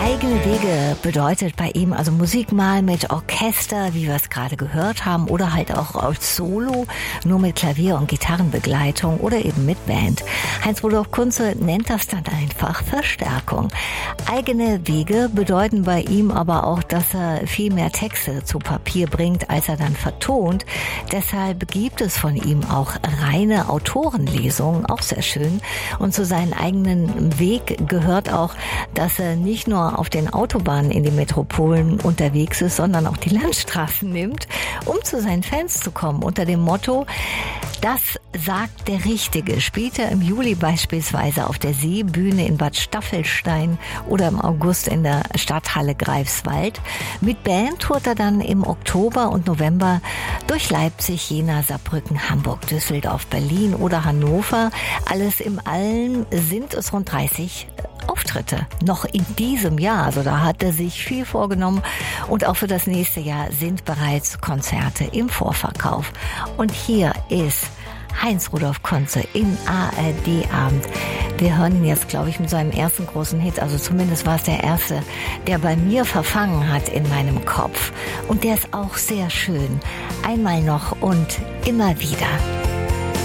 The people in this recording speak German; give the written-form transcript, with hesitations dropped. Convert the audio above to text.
Eigene Wege bedeutet bei ihm also Musik mal mit Orchester, wie wir es gerade gehört haben, oder halt auch als Solo, nur mit Klavier- und Gitarrenbegleitung oder eben mit Band. Heinz-Rudolf Kunze nennt das dann einfach Verstärkung. Eigene Wege bedeuten bei ihm aber auch, dass er viel mehr Texte zu Papier bringt, als er dann vertont. Deshalb gibt es von ihm auch reine Autorenlesungen, auch sehr schön. Und zu seinem eigenen Weg gehört auch, dass er nicht nur auf den Autobahnen in den Metropolen unterwegs ist, sondern auch die Landstraßen nimmt, um zu seinen Fans zu kommen. Unter dem Motto, das sagt der Richtige, spielt er im Juli beispielsweise auf der Seebühne in Bad Staffelstein oder im August in der Stadthalle Greifswald. Mit Band tourt er dann im Oktober und November durch Leipzig, Jena, Saarbrücken, Hamburg, Düsseldorf, Berlin oder Hannover. Alles im Allen sind es rund 30 Auftritte noch in diesem Jahr. Also da hat er sich viel vorgenommen und auch für das nächste Jahr sind bereits Konzerte im Vorverkauf. Und hier ist Heinz-Rudolf Kunze im ARD-Abend. Wir hören ihn jetzt, glaube ich, mit seinem ersten großen Hit. Also zumindest war es der erste, der bei mir verfangen hat in meinem Kopf. Und der ist auch sehr schön. Einmal noch und immer wieder.